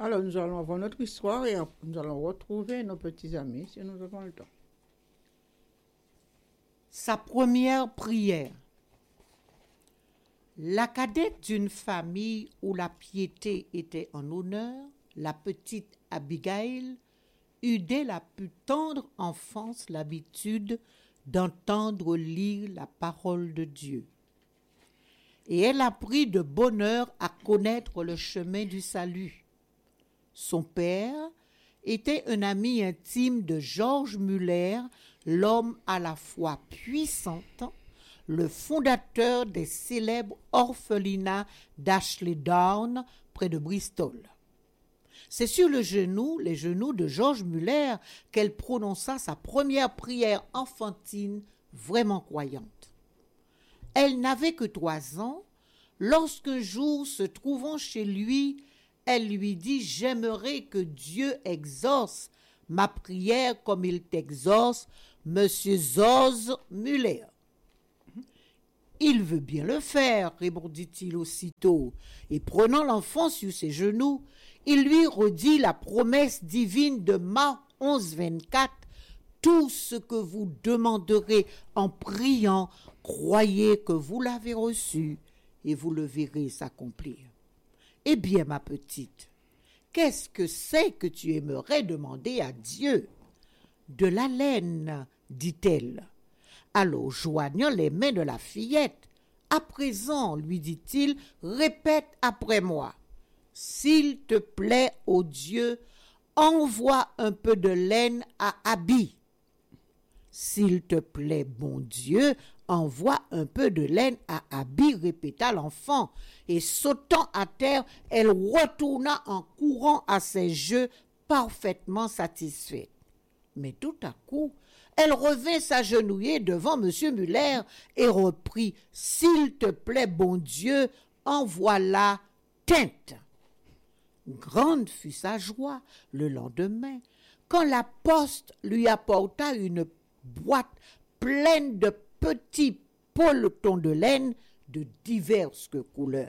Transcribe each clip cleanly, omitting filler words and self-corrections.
Alors, nous allons avoir notre histoire et nous allons retrouver nos petits amis si nous avons le temps. Sa première prière. La cadette d'une famille où la piété était en honneur, la petite Abigail, eut dès la plus tendre enfance l'habitude d'entendre lire la parole de Dieu. Et elle apprit de bonne heure à connaître le chemin du salut. Son père était un ami intime de George Muller, l'homme à la fois puissante, le fondateur des célèbres orphelinats d'Ashley Down près de Bristol. C'est sur les genoux de George Muller qu'elle prononça sa première prière enfantine vraiment croyante. Elle n'avait que 3 ans lorsqu'un jour, se trouvant chez lui, elle lui dit « J'aimerais que Dieu exauce ma prière comme il t'exauce, Monsieur George Muller. » « Il veut bien le faire, répondit-il aussitôt, et prenant l'enfant sur ses genoux, il lui redit la promesse divine de Marc 11, 24. « Tout ce que vous demanderez en priant, croyez que vous l'avez reçu, et vous le verrez s'accomplir. » Eh bien, ma petite, qu'est-ce que c'est que tu aimerais demander à Dieu ? De la laine, dit-elle. Alors, joignant les mains de la fillette, « À présent, lui dit-il, répète après moi. S'il te plaît, ô Dieu, envoie un peu de laine à Abby. S'il te plaît, bon Dieu, envoie un peu de laine à Abby, répéta l'enfant, et sautant à terre, elle retourna en courant à ses jeux, parfaitement satisfaite. Mais tout à coup, elle revint s'agenouiller devant M. Muller et reprit « S'il te plaît, bon Dieu, envoie-la teinte. » Grande fut sa joie le lendemain, quand la poste lui apporta une boîte pleine de petits pelotons de laine de diverses couleurs.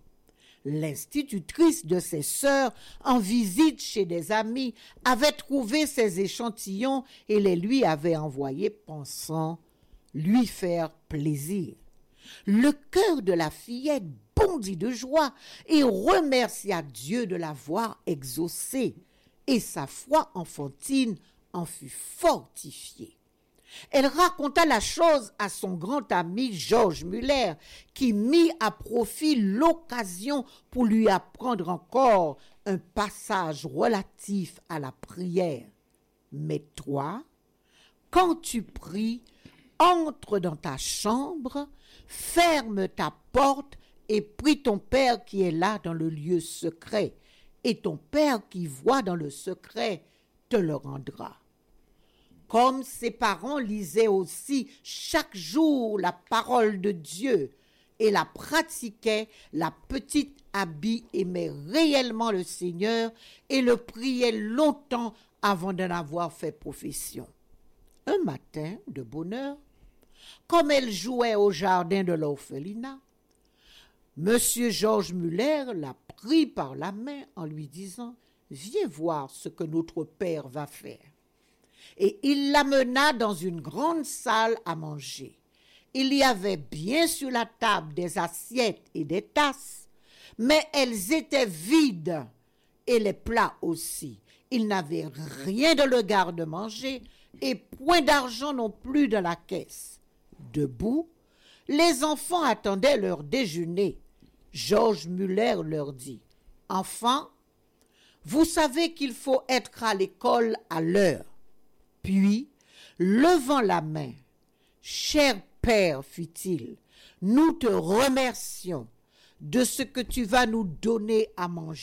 L'institutrice de ses sœurs, en visite chez des amis, avait trouvé ces échantillons et les lui avait envoyés pensant lui faire plaisir. Le cœur de la fillette bondit de joie et remercia Dieu de l'avoir exaucée, et sa foi enfantine en fut fortifiée. Elle raconta la chose à son grand ami George Muller, qui mit à profit l'occasion pour lui apprendre encore un passage relatif à la prière. Mais toi, quand tu pries, entre dans ta chambre, ferme ta porte et prie ton Père qui est là dans le lieu secret, et ton Père qui voit dans le secret te le rendra. Comme ses parents lisaient aussi chaque jour la parole de Dieu et la pratiquaient, la petite Abby aimait réellement le Seigneur et le priait longtemps avant d'en avoir fait profession. Un matin, de bonne heure, comme elle jouait au jardin de l'orphelinat, Monsieur George Muller la prit par la main en lui disant « Viens voir ce que notre Père va faire. » Et il l'amena dans une grande salle à manger. Il y avait bien sur la table des assiettes et des tasses, mais elles étaient vides, et les plats aussi. Il n'avait rien de le garde-manger et point d'argent non plus dans la caisse. Debout, les enfants attendaient leur déjeuner. George Muller leur dit « Enfants, vous savez qu'il faut être à l'école à l'heure. » Puis, levant la main, « Cher Père, fit-il, nous te remercions de ce que tu vas nous donner à manger. »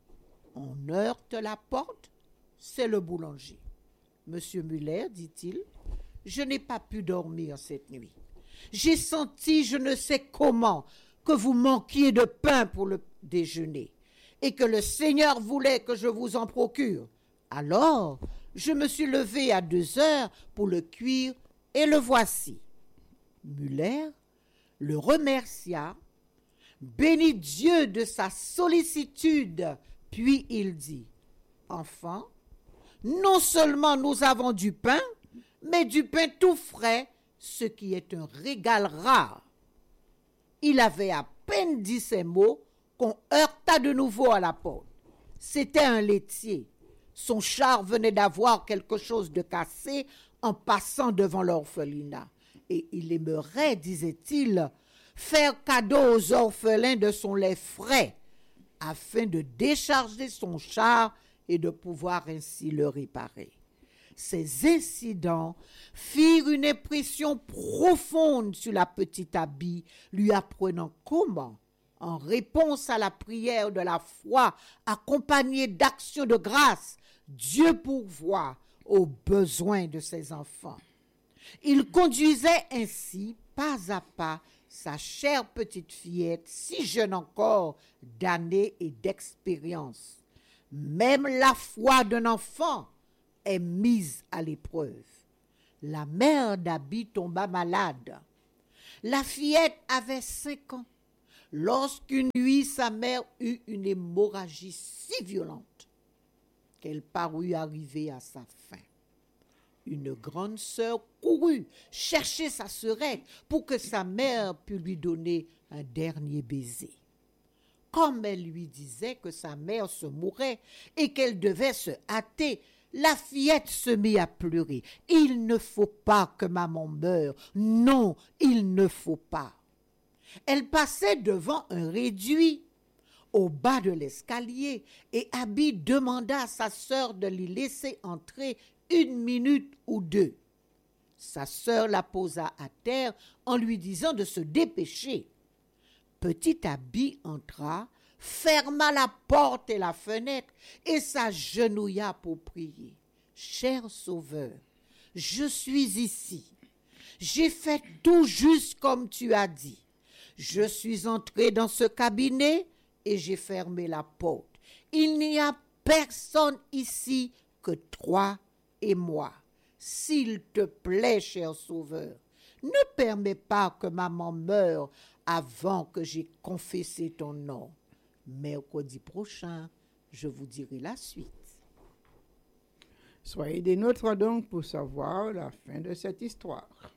On heurte la porte, c'est le boulanger. « Monsieur Muller, dit-il, je n'ai pas pu dormir cette nuit. J'ai senti, je ne sais comment, que vous manquiez de pain pour le déjeuner et que le Seigneur voulait que je vous en procure. Alors, je me suis levé à 2 heures pour le cuire et le voici. » Muller le remercia, bénit Dieu de sa sollicitude Puis il dit, enfant, non seulement nous avons du pain, mais du pain tout frais, ce qui est un régal rare. Il avait à peine dit ces mots qu'on heurta de nouveau à la porte. C'était un laitier. Son char venait d'avoir quelque chose de cassé en passant devant l'orphelinat. Et il aimerait, disait-il, faire cadeau aux orphelins de son lait frais, afin de décharger son char et de pouvoir ainsi le réparer. Ces incidents firent une impression profonde sur la petite Abby, lui apprenant comment, en réponse à la prière de la foi accompagnée d'actions de grâce, Dieu pourvoit aux besoins de ses enfants. Il conduisait ainsi, pas à pas, sa chère petite fillette, si jeune encore d'années et d'expérience. Même la foi d'un enfant est mise à l'épreuve. La mère d'Abby tomba malade. La fillette avait 5 ans lorsqu'une nuit sa mère eut une hémorragie si violente qu'elle parut arriver à sa fin. Une grande sœur courut chercher sa sœurette pour que sa mère pût lui donner un dernier baiser. Comme elle lui disait que sa mère se mourait et qu'elle devait se hâter, la fillette se mit à pleurer. « Il ne faut pas que maman meure. Non, il ne faut pas. » Elle passait devant un réduit au bas de l'escalier et Abby demanda à sa sœur de l'y laisser entrer 1 minute ou 2. Sa sœur la posa à terre en lui disant de se dépêcher. Petite Abby entra, ferma la porte et la fenêtre et s'agenouilla pour prier. « Cher Sauveur, je suis ici. J'ai fait tout juste comme tu as dit. Je suis entrée dans ce cabinet et j'ai fermé la porte. Il n'y a personne ici que toi et moi. S'il te plaît, cher Sauveur, ne permets pas que maman meure avant que j'aie confessé ton nom. Mercredi prochain, je vous dirai la suite. Soyez des nôtres donc pour savoir la fin de cette histoire.